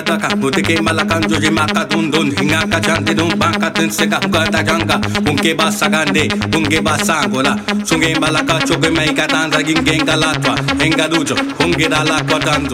Taka Mutike Malakan Joji Maka Dundun Hingaka Jantidum Banka Tinseka Hukata Janka Unke Basagande Unge Basangola Sunge Malaka Choge Maika Tanza Gingenga Latwa Henga Dujo Unge Dala Kwatanzo